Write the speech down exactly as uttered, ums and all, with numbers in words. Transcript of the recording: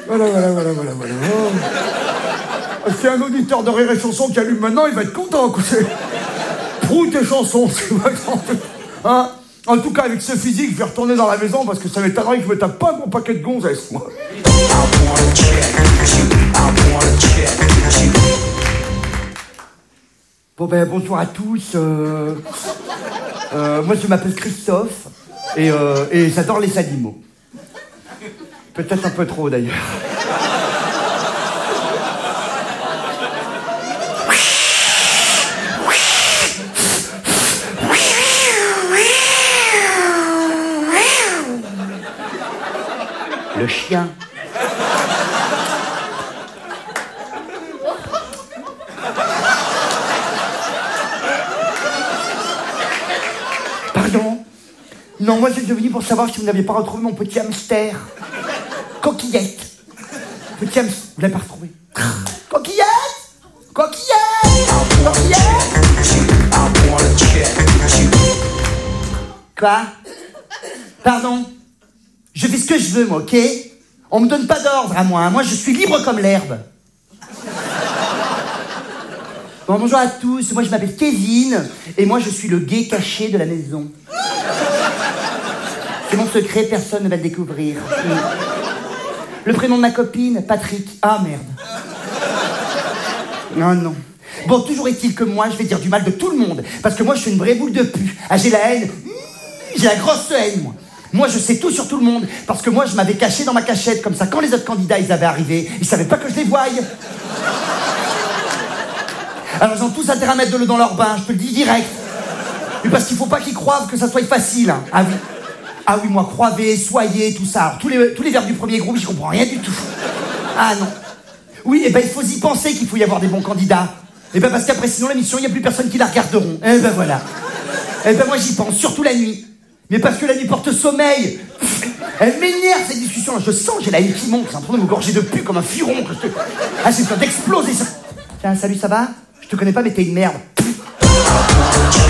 Voilà, voilà, voilà, voilà, voilà. Oh. C'est un auditeur de Rire et Chanson qui allume maintenant, il va être content, quoi. Prout tes chansons, c'est vachement... Hein. En tout cas, avec ce physique, je vais retourner dans la maison parce que ça m'étonnerait que je me tape pas mon paquet de gonzesses, moi. Bon ben, bonjour à tous. Euh... Euh, moi, je m'appelle Christophe et, euh, et j'adore les animaux. Peut-être un peu trop, d'ailleurs. Le chien. Pardon? Non, moi, je suis venu pour savoir si vous n'aviez pas retrouvé mon petit hamster. Coquillette. Petit hamster. Vous l'avez pas retrouvé? Coquillette! Coquillette! Coquillette! Quoi? Pardon? Je fais ce que je veux, moi, ok? On me donne pas d'ordre à moi, hein. Moi je suis libre comme l'herbe. Bon, bonjour à tous, moi je m'appelle Kevin, et moi je suis le gay caché de la maison. C'est mon secret, personne ne va le découvrir. Le prénom de ma copine, Patrick. Ah merde. Non, non. Bon, toujours est-il que moi, je vais dire du mal de tout le monde, parce que moi je suis une vraie boule de pu. Ah, j'ai la haine. J'ai la grosse haine, moi. Moi, je sais tout sur tout le monde, parce que moi, je m'avais caché dans ma cachette, comme ça, quand les autres candidats, ils avaient arrivé, ils savaient pas que je les voyais. Alors, ils ont tous intérêt à mettre de l'eau dans leur bain, je te le dis direct. Mais parce qu'il faut pas qu'ils croient que ça soit facile, hein. Ah oui. Ah oui, moi, croivez, soyez, tout ça. Alors, tous les, tous les verbes du premier groupe, j'y comprends rien du tout. Ah non. Oui, et ben, il faut y penser qu'il faut y avoir des bons candidats. Et ben, parce qu'après, sinon, l'émission, il n'y a plus personne qui la regarderont. Et ben, voilà. Et ben, moi, j'y pense, surtout la nuit. Mais parce que la nuit porte sommeil. Elle m'énerve cette discussion. Je sens, j'ai la haine qui monte. C'est en train de me gorger de pu comme un furon. Que je te... Ah, j'ai besoin d'exploser ça. Tiens, salut, ça va? Je te connais pas, mais t'es une merde.